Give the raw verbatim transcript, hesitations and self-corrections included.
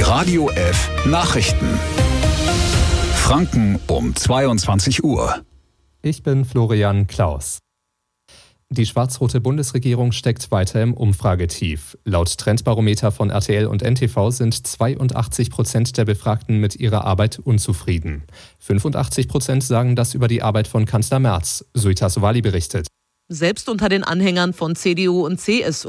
Radio F Nachrichten. Franken um zweiundzwanzig Uhr. Ich bin Florian Klaus. Die schwarz-rote Bundesregierung steckt weiter im Umfragetief. Laut Trendbarometer von R T L und N T V sind zweiundachtzig Prozent der Befragten mit ihrer Arbeit unzufrieden. fünfundachtzig Prozent sagen das über die Arbeit von Kanzler Merz. Suita Sowali berichtet. Selbst unter den Anhängern von C D U und C S U